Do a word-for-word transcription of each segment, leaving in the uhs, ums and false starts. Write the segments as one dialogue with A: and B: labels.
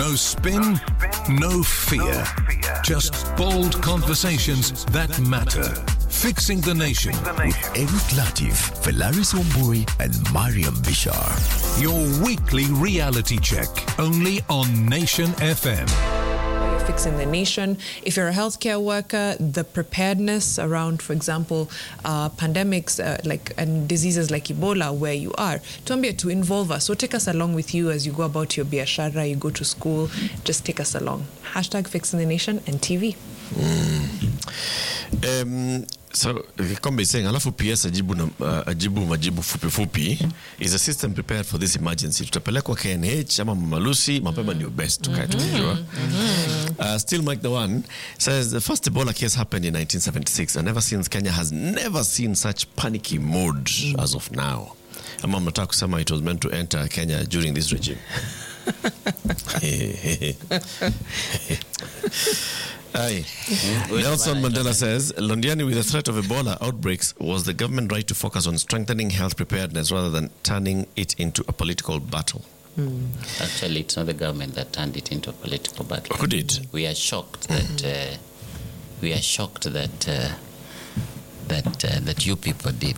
A: No spin, no fear. Just bold conversations that matter. Fixing the Nation
B: with Eric Latif, Felaris Omburi, and Mariam Bishar.
A: Your weekly reality check, only on Nation F M.
C: Fixing the Nation. If you're a healthcare worker, the preparedness around, for example, uh, pandemics uh, like and diseases like Ebola, where you are, tuambie to involve us. So take us along with you as you go about your biashara, you go to school. Just take us along. Hashtag Fixing the Nation and T V.
D: Mm. Um, so Kombe is saying alafu P S ajibu na uh, ajibu majibu fupi fupi. Is the system prepared for this emergency? Tutapelekwa K N H ama Mamalusi mapema ndio best tukae tukijua. Uh, still Mike the One says the first Ebola case happened in nineteen seventy-six, and ever since Kenya has never seen such panicky mode mm. as of now. Ama mnataka kusema it was meant to enter Kenya during this regime. Aye. Nelson Mandela says, Londiani, with the threat of Ebola outbreaks, was the government right to focus on strengthening health preparedness rather than turning it into a political battle?
E: Mm. Actually, it's not the government that turned it into a political battle.
D: Who did?
E: We are shocked that mm-hmm. uh, we are shocked that uh, that uh, that you people did.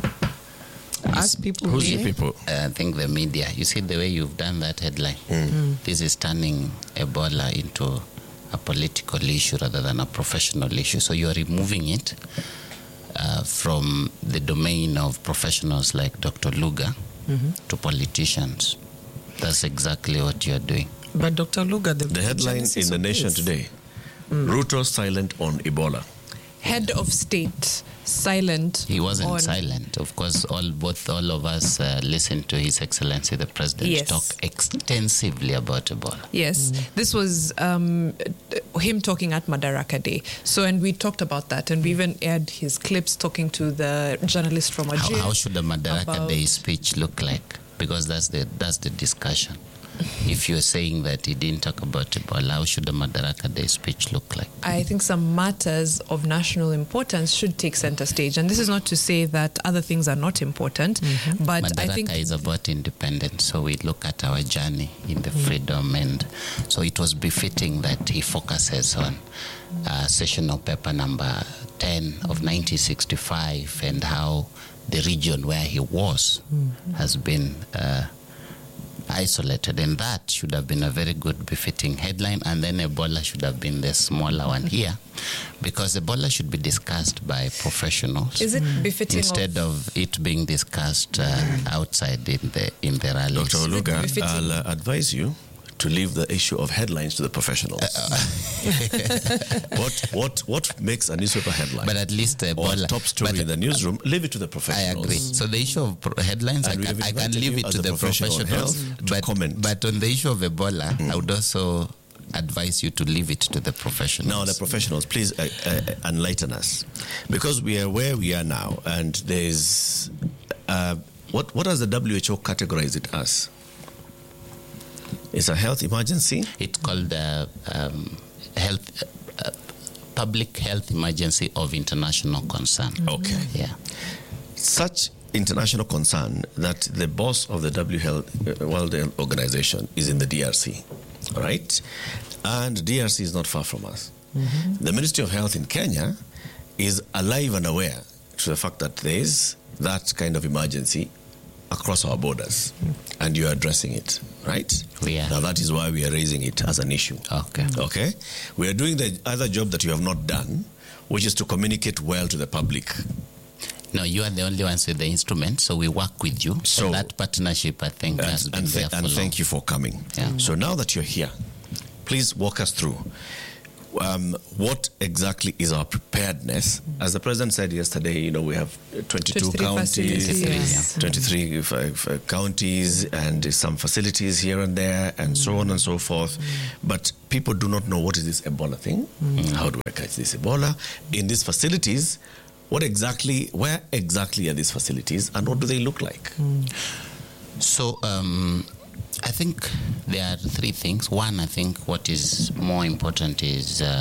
C: Us people.
D: Who's you people?
E: Uh, I think the media. You see the way you've done that headline. Mm. Mm. This is turning Ebola into a political issue rather than a professional issue. So you are removing it uh, from the domain of professionals like Doctor Luga mm-hmm. to politicians. That's exactly what you are doing.
C: But Doctor Luga, the,
D: the headline in the Nation today: mm. Ruto silent on Ebola.
C: Head of state silent.
E: He wasn't
C: on...
E: silent. Of course, all both all of us uh, listened to His Excellency the President
C: yes.
E: talk extensively about Ebola.
C: Yes, mm. this was um, him talking at Madaraka Day. So, and we talked about that, and we even aired his clips talking to the journalist from Ajay.
E: How, how should the Madaraka
C: about...
E: Day speech look like? Because that's the that's the discussion. If you're saying that he didn't talk about Ebola, how should the Madaraka Day speech look like?
C: I think some matters of national importance should take center stage. And this is not to say that other things are not important, mm-hmm. but
E: Madaraka
C: I think...
E: is about independence, so we look at our journey in the mm-hmm. freedom, and so it was befitting that he focuses on uh, sessional paper number ten of nineteen sixty-five and how the region where he was mm-hmm. has been... Uh, isolated, and that should have been a very good befitting headline, and then Ebola should have been the smaller one here, because Ebola should be discussed by professionals.
C: Is it befitting
E: instead of, of it being discussed uh, outside in the in the rallies?
D: Doctor Oluga, I'll uh, advise you to leave the issue of headlines to the professionals. what what what makes a newspaper headline?
E: But at least Ebola,
D: or top story
E: but,
D: in the newsroom, leave it to the professionals.
E: I agree. So the issue of pro- headlines, I can, I can leave it to the professionals.
D: To
E: but,
D: comment.
E: but on the issue of Ebola, mm. I would also advise you to leave it to the professionals.
D: Now, the professionals, please uh, uh, enlighten us, because we are where we are now, and there's uh, what what does the W H O categorize it as? It's a health emergency?
E: It's called the uh, um, health, uh, public health emergency of international concern.
D: Okay.
E: Yeah.
D: Such international concern that the boss of the W Health, uh, World Health Organization is in the D R C, all right? And D R C is not far from us. Mm-hmm. The Ministry of Health in Kenya is alive and aware to the fact that there is that kind of emergency across our borders, and you are addressing it, right?
E: Yeah.
D: Now that is why we are raising it as an issue.
E: Okay.
D: Okay? We are doing the other job that you have not done, which is to communicate well to the public.
E: No, you are the only ones with the instrument, so we work with you. So, so that partnership, I think,
D: and,
E: has been
D: and,
E: there
D: th- and
E: for
D: thank
E: long.
D: you for coming.
E: Yeah.
D: So now that you're here, please walk us through Um, what exactly is our preparedness? As the president said yesterday, you know, we have twenty-two counties,
C: yes.
D: twenty-three uh, counties, and some facilities here and there, and mm. so on and so forth. Mm. But people do not know, what is this Ebola thing? Mm. How do I catch this Ebola? In these facilities, what exactly, where exactly are these facilities, and what do they look like?
E: Mm. So, um, I think there are three things. One, I think what is more important is uh,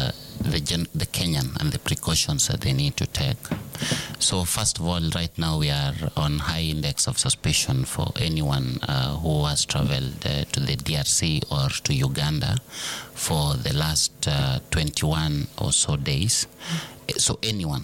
E: the, gen- the Kenyan and the precautions that they need to take. So first of all, right now we are on high index of suspicion for anyone uh, who has traveled uh, to the D R C or to Uganda for the last uh, twenty-one or so days. So anyone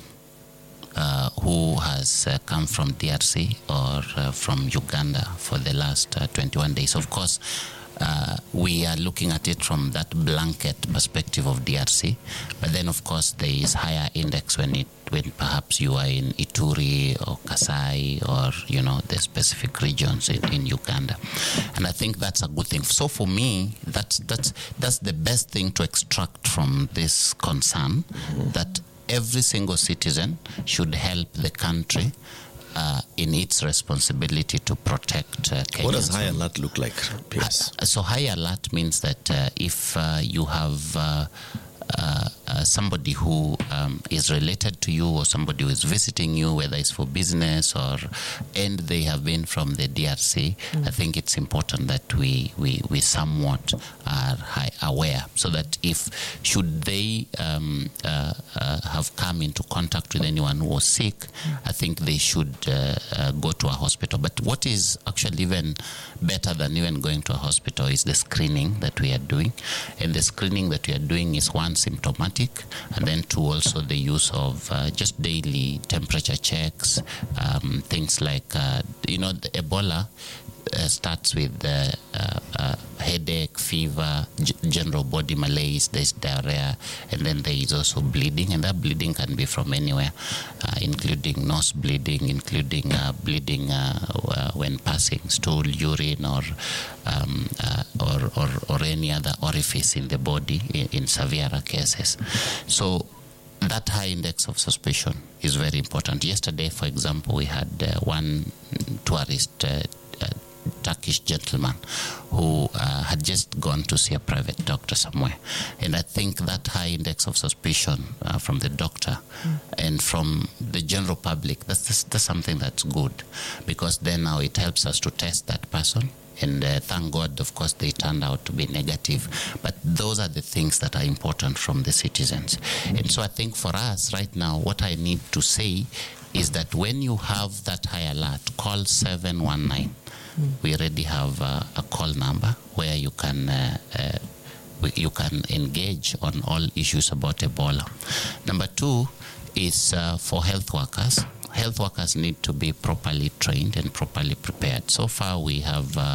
E: uh, who has uh, come from D R C or uh, from Uganda for the last uh, twenty-one days. Of course, Uh, we are looking at it from that blanket perspective of D R C, but then of course there is higher index when it when perhaps you are in Ituri or Kasai or you know the specific regions in, in Uganda, and I think that's a good thing. So for me, that's that's that's the best thing to extract from this concern, mm-hmm. that every single citizen should help the country Uh, in its responsibility to protect uh, Kenyans.
D: What does high alert look like, Piers?
E: Uh, so high alert means that uh, if uh, you have uh, uh, uh, somebody who um, is related to you or somebody who is visiting you, whether it's for business or, and they have been from the D R C, mm. I think it's important that we, we, we somewhat are high aware, so that if should they um, uh, uh, have come into contact with anyone who was sick, mm. I think they should uh, uh, go to a hospital. But what is actually even better than even going to a hospital is the screening that we are doing. And the screening that we are doing is one, symptomatic, and then two, also the use of uh, just daily temperature checks, um, things like, uh, you know, the Ebola uh, starts with uh, uh, uh, headache, fever, g- general body malaise, there's diarrhea, and then there is also bleeding, and that bleeding can be from anywhere, uh, including nose bleeding, including uh, bleeding uh, uh, when passing stool, urine, or, um, uh, or, or or any other orifice in the body in, in severer cases. So that high index of suspicion is very important. Yesterday, for example, we had uh, one tourist uh, uh, Turkish gentleman who uh, had just gone to see a private doctor somewhere. And I think that high index of suspicion uh, from the doctor mm. and from the general public, that's, that's, that's something that's good, because then now it helps us to test that person. And uh, thank God, of course, they turned out to be negative. But those are the things that are important from the citizens. And so I think for us right now, what I need to say is that when you have that high alert, call seven one nine. Mm. We already have uh, a call number where you can uh, uh, you can engage on all issues about Ebola. Number two is uh, for health workers. Health workers need to be properly trained and properly prepared. So far, we have, uh,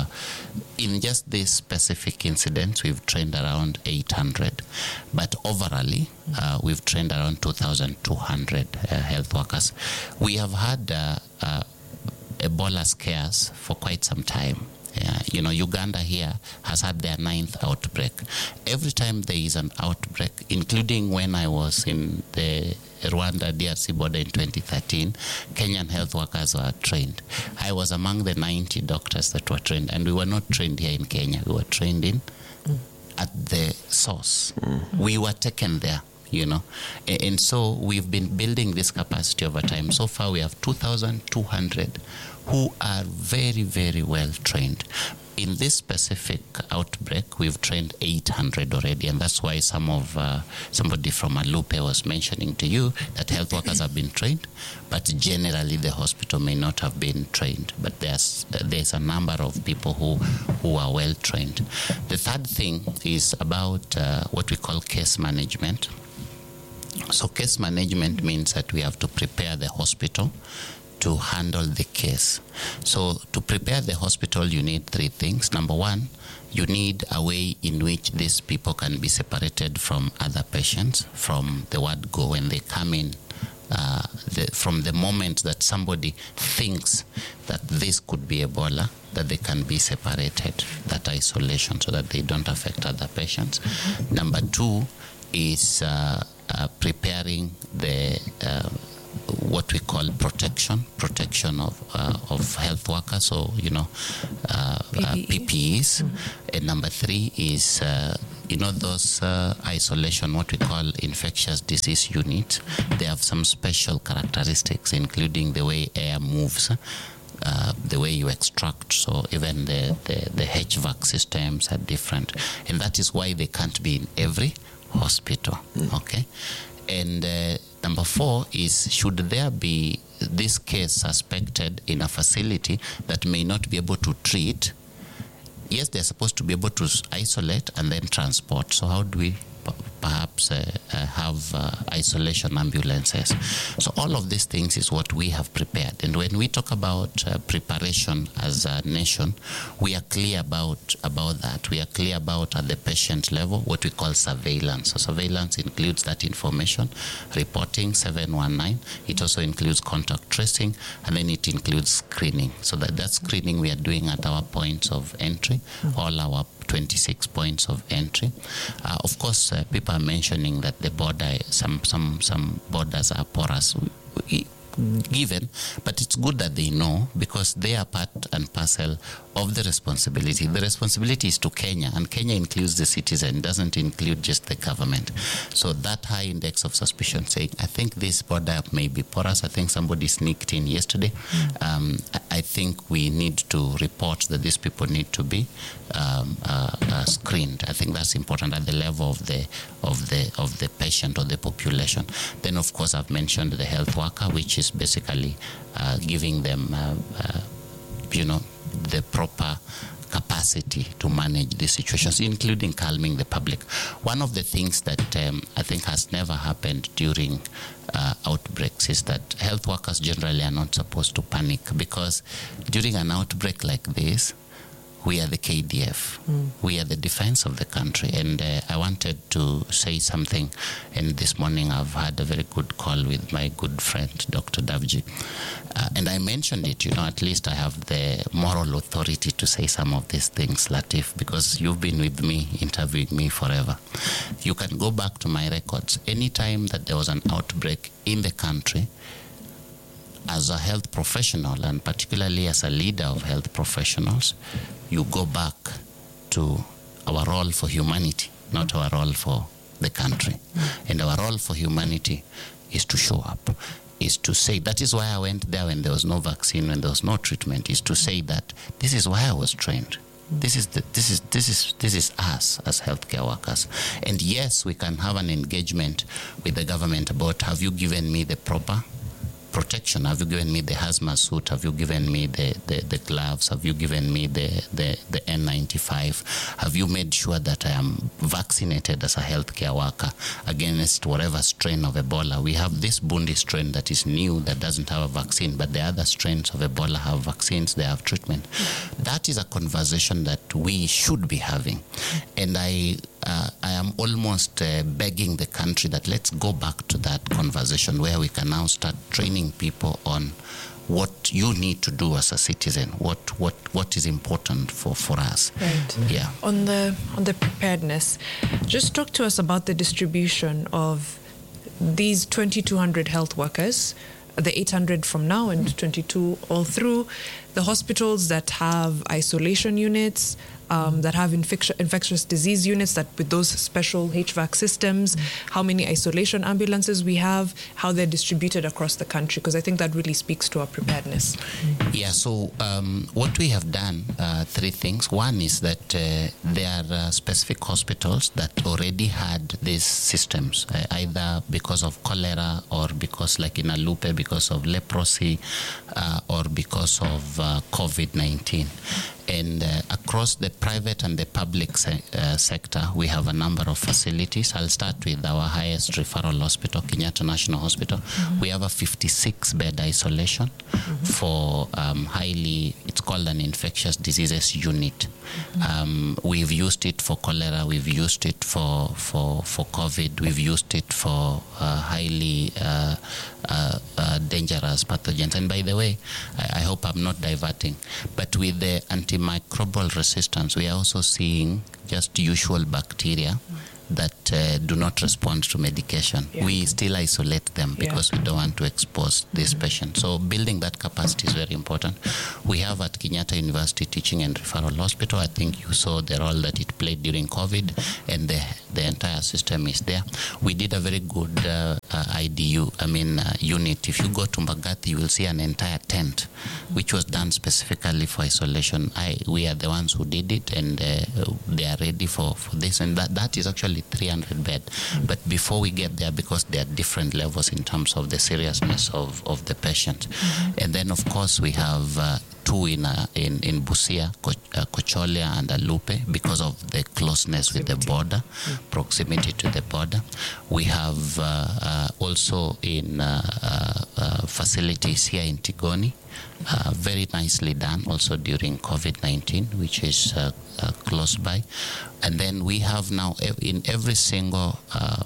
E: in just this specific incident, we've trained around eight hundred. But overall, uh, we've trained around two thousand two hundred uh, health workers. We have had uh, uh, Ebola scares for quite some time. Yeah, you know, Uganda here has had their ninth outbreak. Every time there is an outbreak, including when I was in the Rwanda D R C border in twenty thirteen, Kenyan health workers were trained. I was among the ninety doctors that were trained, and we were not trained here in Kenya. We were trained in mm. at the source. Mm. We were taken there, you know. And, and so we've been building this capacity over time. So far we have two thousand two hundred who are very, very well trained. In this specific outbreak, we've trained eight hundred already, and that's why some of uh, somebody from Alupe was mentioning to you that health workers have been trained, but generally the hospital may not have been trained. But there's uh, there's a number of people who who are well trained. The third thing is about uh, what we call case management. So case management means that we have to prepare the hospital to handle the case. So to prepare the hospital, you need three things. Number one, you need a way in which these people can be separated from other patients from the word go when they come in. Uh, the, from the moment that somebody thinks that this could be Ebola, that they can be separated, that isolation, so that they don't affect other patients. Mm-hmm. Number two is uh, uh, preparing the uh, what we call protection, protection of uh, of health workers, so, you know, uh, P P E. uh, P P Es. Mm-hmm. And number three is, uh, you know, those uh, isolation, what we call infectious disease units. They have some special characteristics, including the way air moves, uh, the way you extract, so even the, the, the H V A C systems are different. And that is why they can't be in every hospital. Mm. Okay. And uh, number four is, should there be this case suspected in a facility that may not be able to treat, yes, they're supposed to be able to isolate and then transport. So how do we p- perhaps uh, uh, have uh, isolation ambulances? So all of these things is what we have prepared. And when we talk about uh, preparation as a nation, we are clear about, about that. We are clear about at the patient level what we call surveillance. So surveillance includes that information, reporting seven one nine. It also includes contact tracing, and then it includes screening. So that, that screening we are doing at our points of entry, mm-hmm. all our twenty-six points of entry. Uh, of course, uh, people are mentioning that the border, some some some borders are porous. We, we, given, but it's good that they know, because they are part and parcel of the responsibility. The responsibility is to Kenya, and Kenya includes the citizen, doesn't include just the government. So that high index of suspicion saying, I think this border may be porous, I think somebody sneaked in yesterday, mm. um, I think we need to report that these people need to be um, uh, uh, screened. I think that's important at the level of the of the of the patient or the population. Then, of course, I've mentioned the health worker, which is basically uh, giving them, uh, uh, you know, the proper capacity to manage these situations, including calming the public. One of the things that um, I think has never happened during uh, outbreaks is that health workers generally are not supposed to panic, because during an outbreak like this, we are the K D F. Mm. We are the defense of the country. And uh, I wanted to say something. And this morning I've had a very good call with my good friend, Doctor Davji. Uh, and I mentioned it, you know, at least I have the moral authority to say some of these things, Latif, because you've been with me, interviewing me forever. You can go back to my records. Anytime that there was an outbreak in the country, as a health professional, and particularly as a leader of health professionals, you go back to our role for humanity, not our role for the country. And our role for humanity is to show up, is to say, that is why I went there when there was no vaccine, when there was no treatment, is to say that this is why I was trained. This is the, this is this is this is us as healthcare workers. And yes, we can have an engagement with the government about, have you given me the proper protection? Have you given me the hazmat suit? Have you given me the, the, the gloves? Have you given me the, the, the N ninety-five? Have you made sure that I am vaccinated as a healthcare worker against whatever strain of Ebola? We have this Bundi strain that is new, that doesn't have a vaccine, but the other strains of Ebola have vaccines, they have treatment. That is a conversation that we should be having. And I Uh, I am almost uh, begging the country that let's go back to that conversation where we can now start training people on what you need to do as a citizen, what what, what is important for, for us.
C: Right.
E: Yeah.
C: On the on the preparedness, just talk to us about the distribution of these twenty-two hundred health workers, the eight hundred from now and twenty-two all through, the hospitals that have isolation units, Um, that have infecti- infectious disease units, that with those special H V A C systems, mm-hmm. how many isolation ambulances we have, how they're distributed across the country, because I think that really speaks to our preparedness.
E: Mm-hmm. Yeah, so um, what we have done, uh, three things. One is that uh, there are uh, specific hospitals that already had these systems, uh, either because of cholera or because, like in Alupe, because of leprosy uh, or because of uh, COVID nineteen. And uh, across the private and the public se- uh, sector, we have a number of facilities. I'll start with our highest referral hospital, Kenyatta National Hospital. Mm-hmm. We have a fifty-six bed isolation mm-hmm. for um, highly, it's called an infectious diseases unit. Mm-hmm. Um, we've used it for cholera, we've used it for, for, for COVID, we've used it for uh, highly uh, uh, uh, dangerous pathogens. And by the way, I, I hope I'm not diverting, but with the antimicrobial resistance, we are also seeing just usual bacteria that uh, do not respond to medication. Yeah. We still isolate them because yeah. we don't want to expose this mm-hmm. patient. So building that capacity is very important. We have at Kenyatta University Teaching and Referral Hospital, I think you saw the role that it played during COVID, and the, the entire system is there. We did a very good uh, uh, I D U, I mean uh, unit. If you go to Mbagathi, you will see an entire tent, which was done specifically for isolation. I, we are the ones who did it, and uh, they are ready for, for this. And that, that is actually only three hundred bed. Mm. But before we get there, because there are different levels in terms of the seriousness of, of the patient. Mm-hmm. And then, of course, we have uh, two in, uh, in in Busia, Co- uh, Kocholia and Alupe, because of the closeness with the border, mm. proximity to the border. We have uh, uh, also in uh, uh, uh, facilities here in Tigoni, uh, very nicely done, also during COVID nineteen, which is uh, uh, close by. And then we have now ev- in every single uh,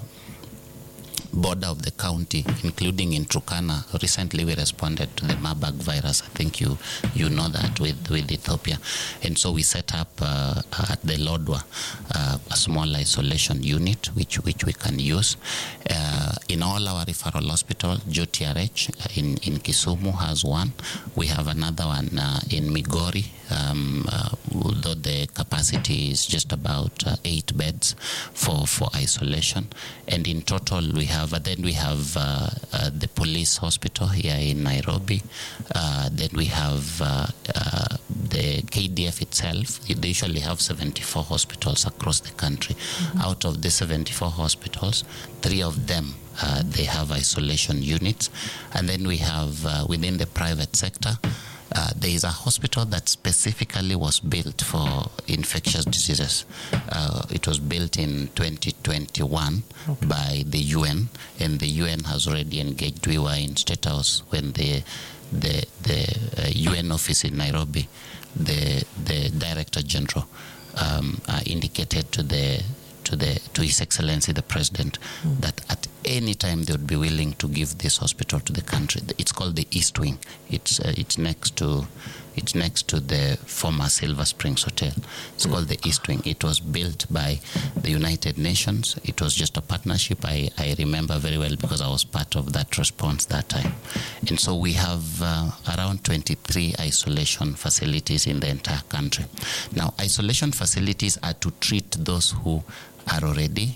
E: border of the county, including in Turkana. Recently we responded to the Marburg virus. I think you you know that with, with Ethiopia. And so we set up uh, at the Lodwa uh, a small isolation unit which which we can use. Uh, in all our referral hospitals, J T R H in, in Kisumu has one. We have another one uh, in Migori, um, uh, though the capacity is just about uh, eight beds for, for isolation. And in total we have But then we have uh, uh, the police hospital here in Nairobi. Uh, then we have uh, uh, the K D F itself. They usually have seventy-four hospitals across the country. Mm-hmm. Out of the seventy-four hospitals, three of them uh, they have isolation units. And then we have uh, within the private sector, Uh, there is a hospital that specifically was built for infectious diseases. Uh, it was built in twenty twenty-one okay. by the U N, and the U N has already engaged. We were in State House when the the the uh, U N office in Nairobi, the the Director General um, uh, indicated to the to the to His Excellency the President mm. that at any time they would be willing to give this hospital to the country. It's called the East Wing. It's uh, it's next to it's next to the former Silver Springs Hotel. It's mm. called the East Wing. It was built by the United Nations. It was just a partnership. I, I remember very well because I was part of that response that time. And so we have uh, around twenty-three isolation facilities in the entire country. Now, isolation facilities are to treat those who are already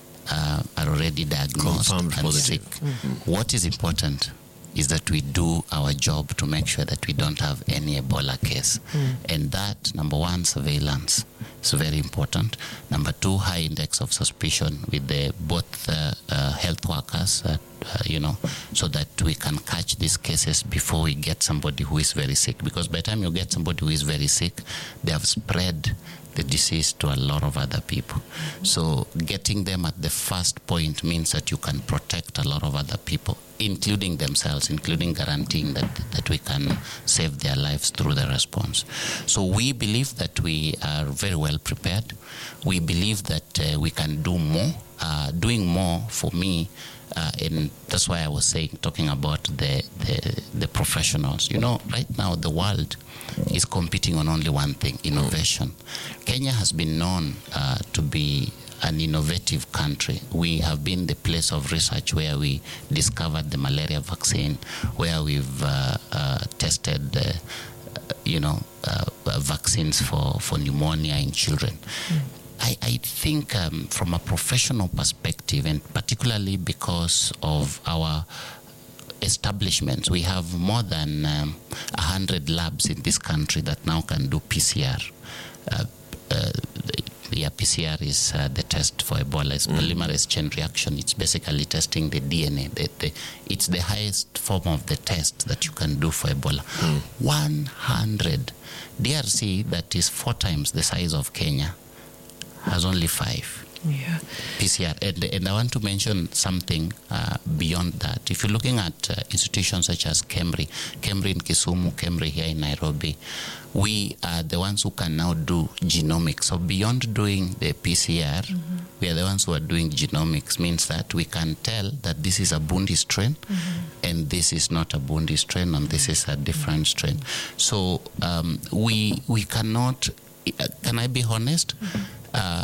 E: uh, are already diagnosed
D: Confirmed
E: and
D: positive.
E: sick. Mm-hmm. What is important is that we do our job to make sure that we don't have any Ebola case. Mm. And that, number one, surveillance is very important. Number two, high index of suspicion with the both uh, uh, health workers, uh, uh, you know, so that we can catch these cases before we get somebody who is very sick. Because by the time you get somebody who is very sick, they have spread the disease to a lot of other people. So getting them at the first point means that you can protect a lot of other people, including themselves, including guaranteeing that, that we can save their lives through the response. So we believe that we are very well prepared. We believe that uh, we can do more. Uh, doing more for me, uh, and that's why I was saying, talking about the, the the professionals. You know, right now the world is competing on only one thing: innovation. Kenya has been known uh, to be an innovative country. We have been the place of research where we discovered the malaria vaccine, where we've uh, uh, tested, uh, you know, uh, uh, vaccines for, for pneumonia in children. Mm. I, I think um, from a professional perspective, and particularly because of our establishments, we have more than um, one hundred labs in this country that now can do P C R. Uh, uh, yeah, P C R is uh, the test for Ebola. It's mm. polymerase chain reaction. It's basically testing the D N A. The, the, it's the highest form of the test that you can do for Ebola. Mm. one hundred. D R C, that is four times the size of Kenya, has only five.
C: Yeah.
E: P C R. And, and I want to mention something uh, beyond that. If you're looking at uh, institutions such as KEMRI, KEMRI in Kisumu, KEMRI here in Nairobi, we are the ones who can now do genomics. So beyond doing the P C R, mm-hmm. we are the ones who are doing genomics. Means that we can tell that this is a Bundi strain, mm-hmm. and this is not a Bundi strain, and this is a different strain. So um, we we cannot. Uh, can I be honest? Mm-hmm. Uh,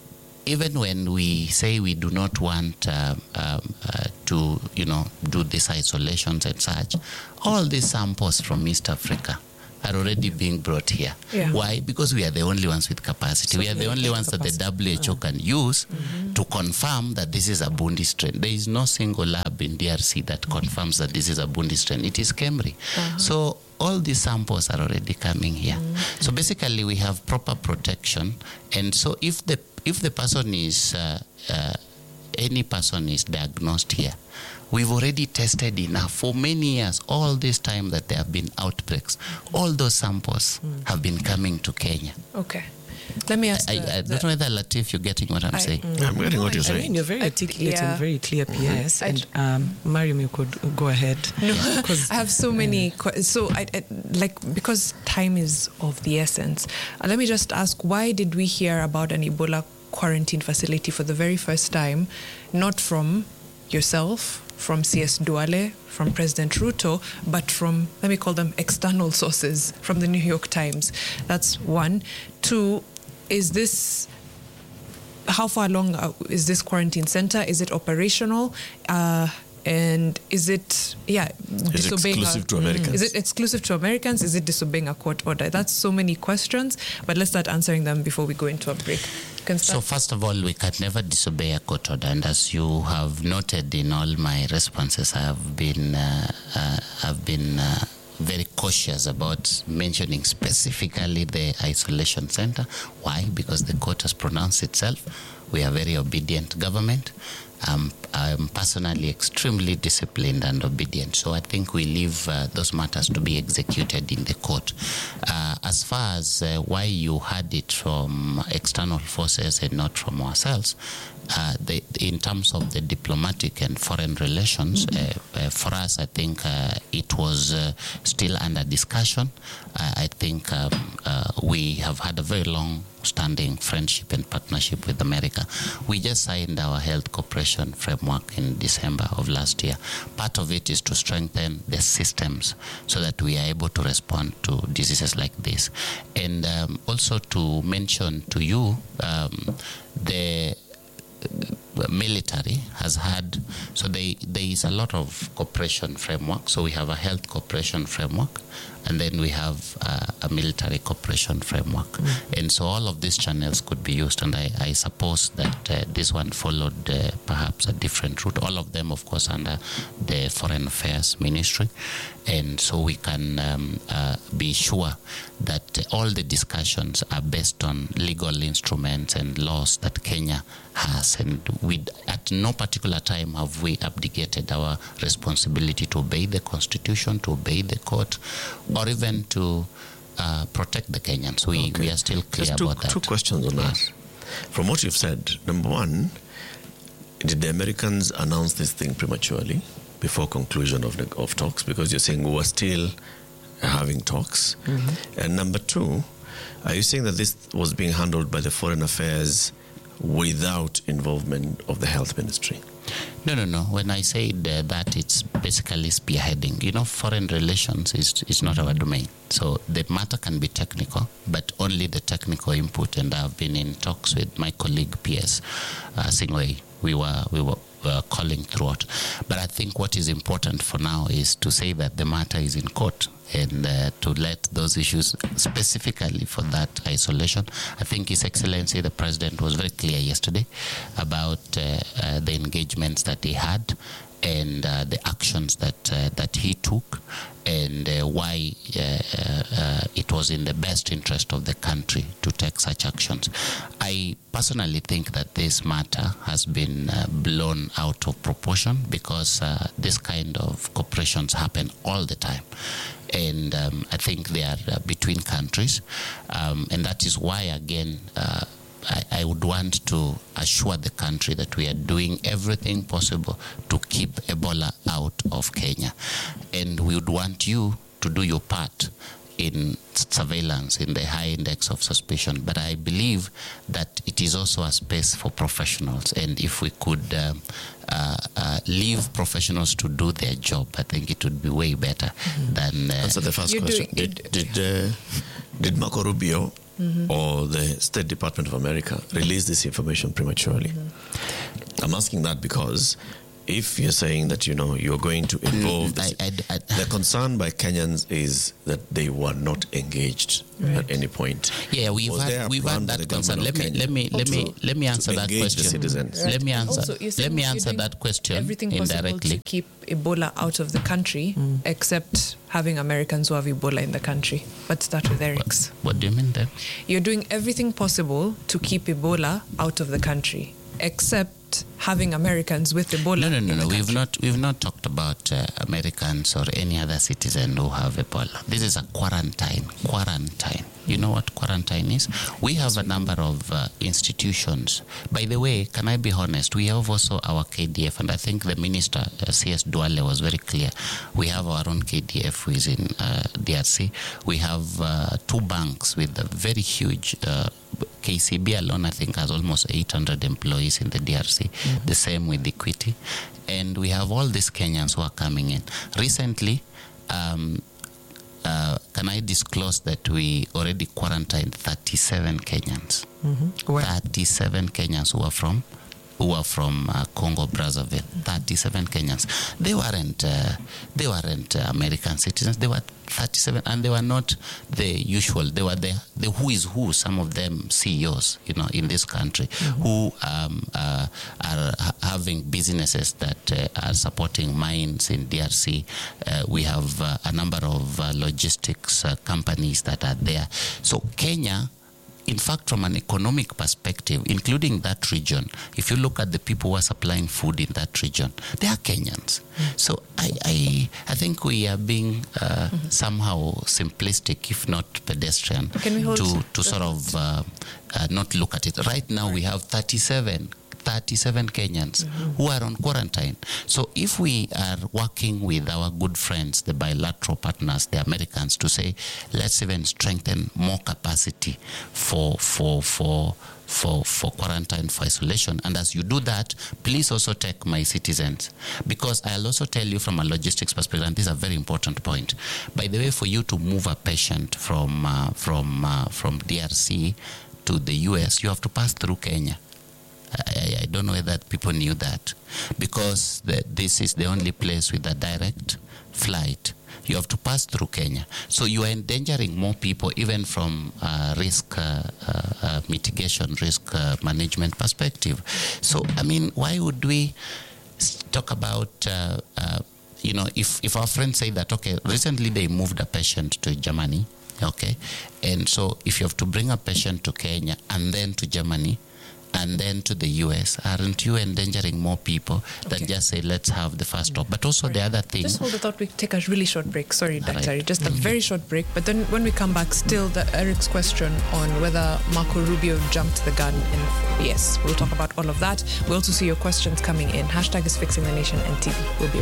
E: even when we say we do not want uh, um, uh, to, you know, do these isolations and such, all these samples from East Africa are already being brought here.
C: Yeah.
E: Why? Because we are the only ones with capacity.
C: So
E: we are the only ones capacity. that the W H O can use mm-hmm. to confirm that this is a Bundi strain. There is no single lab in D R C that confirms that this is a Bundi strain. It is KEMRI. Uh-huh. So all these samples are already coming here. Mm-hmm. So basically, we have proper protection. And so if the if the person is uh, uh, any person is diagnosed here, we've already tested enough for many years. All this time that there have been outbreaks, all those samples mm. have been coming to Kenya.
C: Okay. Let me ask.
E: I,
C: the,
E: I don't know whether, Latif, you're getting what I'm
C: I,
E: saying.
D: Mm. I'm getting what you're saying.
F: I mean, you're very articulate
C: yeah.
F: and very clear, P S.
C: Mm-hmm.
F: And um, Mariam, you could go ahead.
C: No, I have so many. Uh, so, I, I, like, because time is of the essence, uh, let me just ask: why did we hear about an Ebola quarantine facility for the very first time, not from yourself, from C S Duale, from President Ruto, but from, let me call them external sources, from the New York Times? That's one. Two, is this, how far along uh, is this quarantine center? Is it operational? Uh, and is it, yeah,
D: is it exclusive a, to Americans?
C: Is it exclusive to Americans? Is it disobeying a court order? That's so many questions, but let's start answering them before we go into a break.
E: So first of all, we can never disobey a court order, and as you have noted in all my responses, I have been uh, uh, I've been uh, very cautious about mentioning specifically the isolation center. Why? Because the court has pronounced itself. We are a very obedient government. Um, I'm personally extremely disciplined and obedient, so I think we leave uh, those matters to be executed in the court. Uh, as far as uh, why you had it from external forces and not from ourselves, uh, the, in terms of the diplomatic and foreign relations, uh, uh, for us, I think uh, it was uh, still under discussion. Uh, I think um, uh, we have had a very long standing friendship and partnership with America. We just signed our health cooperation framework in December of last year. Part of it is to strengthen the systems so that we are able to respond to diseases like this. And um, also to mention to you, um, the military has had, so they, there is a lot of cooperation framework. So we have a health cooperation framework, and then we have uh, a military cooperation framework. Mm. And so all of these channels could be used, and I, I suppose that uh, this one followed uh, perhaps a different route, all of them, of course, under the Foreign Affairs Ministry. And so we can um, uh, be sure that all the discussions are based on legal instruments and laws that Kenya has. And we, at no particular time have we abdicated our responsibility to obey the Constitution, to obey the court, or even to uh, protect the Kenyans. We, okay. we are still clear
D: Just two,
E: about that.
D: Two questions on that. From what you've said, number one, did the Americans announce this thing prematurely before conclusion of, the, of talks? Because you're saying we were still having talks. Mm-hmm. And number two, are you saying that this was being handled by the Foreign Affairs without involvement of the Health Ministry?
E: No, no, no. When I said uh, that, it's basically spearheading. You know, foreign relations is, is not our domain. So the matter can be technical, but only the technical input. And I've been in talks with my colleague P S uh, Singwei. We were, we were uh, calling throughout. But I think what is important for now is to say that the matter is in court, and uh, to let those issues specifically for that isolation. I think His Excellency the President was very clear yesterday about uh, uh, the engagements that he had, and uh, the actions that uh, that he took, and uh, why uh, uh, it was in the best interest of the country to take such actions. I personally think that this matter has been uh, blown out of proportion, because uh, this kind of cooperations happen all the time. And um, I think they are uh, between countries. Um, and that is why, again, uh, I, I would want to assure the country that we are doing everything possible to keep Ebola out of Kenya. And we would want you to do your part in surveillance, in the high index of suspicion. But I believe that it is also a space for professionals. And if we could um, uh, uh, leave professionals to do their job, I think it would be way better mm-hmm. than... Uh,
D: Answer the first
C: You
D: question.
C: do-
D: Did, did, uh, did Marco Rubio mm-hmm. or the State Department of America release this information prematurely? Mm-hmm. I'm asking that because if you're saying that, you know, you're going to involve, the,
E: I, I, I,
D: the concern by Kenyans is that they were not engaged
C: Right.
D: at any point.
E: Yeah, we've
D: Was there
E: had
D: a
E: we've
D: plan
E: had
D: by
E: that
D: the
E: concern.
D: government
E: Let
D: of
E: me let me let me let me answer that
D: engage the
E: question.
D: citizens?
E: Let me answer.
C: Also, you're
E: let
C: saying
E: me
C: you're
E: answer
C: doing
E: that question
C: everything possible
E: indirectly.
C: to keep Ebola out of the country, except having Americans who have Ebola in the country. Let's start with Eric's.
E: What do you mean then?
C: You're doing everything possible to keep Ebola out of the country, except having Americans with Ebola.
E: No, no, no,
C: in the
E: no. We've
C: country.
E: not we've not talked about uh, Americans or any other citizen who have Ebola. This is a quarantine. Quarantine. You know what quarantine is? We have a number of uh, institutions. By the way, can I be honest? We have also our K D F, and I think the minister, uh, C S Duale, was very clear. We have our own K D F, who is in uh, D R C. We have uh, two banks with a very huge. Uh, K C B alone, I think, has almost eight hundred employees in the D R C. Mm-hmm. The same with Equity. And we have all these Kenyans who are coming in. Recently, um, uh, can I disclose that we already quarantined thirty-seven Kenyans?
F: Mm-hmm. Where?
E: thirty-seven Kenyans who are from who are from uh, Congo Brazzaville. thirty-seven Kenyans. They weren't uh, they weren't uh, American citizens. They were thirty-seven, and they were not the usual. They were the the who is who. Some of them C E Os, you know, in this country, mm-hmm. who um, uh, are ha- having businesses that uh, are supporting mines in D R C. Uh, we have uh, a number of uh, logistics uh, companies that are there. So Kenya. In fact, from an economic perspective, including that region, if you look at the people who are supplying food in that region, they are Kenyans. Mm. So I, I I think we are being uh, mm-hmm. somehow simplistic, if not pedestrian,
C: Can we hold
E: to, to sort of uh, uh, not look at it. Right now, we have thirty-seven Kenyans mm-hmm. who are on quarantine. So if we are working with our good friends, the bilateral partners, the Americans, to say, let's even strengthen more capacity for for for for for quarantine, for isolation. And as you do that, please also take my citizens, because I'll also tell you from a logistics perspective, and this is a very important point. By the way, for you to move a patient from uh, from uh, from D R C to the U S, you have to pass through Kenya. I, I don't know whether people knew that, because the, this is the only place with a direct flight. You have to pass through Kenya. So you are endangering more people, even from uh, risk uh, uh, mitigation, risk uh, management perspective. So, I mean, why would we talk about, uh, uh, you know, if, if our friends say that, okay, recently they moved a patient to Germany, okay, and so if you have to bring a patient to Kenya and then to Germany, and then to the U S, aren't you endangering more people than
C: Okay.
E: just say, let's have the first stop? But also the other thing...
C: Just hold the thought. We take a really short break. Sorry,
E: All
C: Doctor.
E: right.
C: Just a very short break. But then when we come back, still the Eric's question on whether Marco Rubio jumped the gun. And yes, we'll talk about all of that. We'll also see your questions coming in. Hashtag is Fixing the Nation N T V. We'll be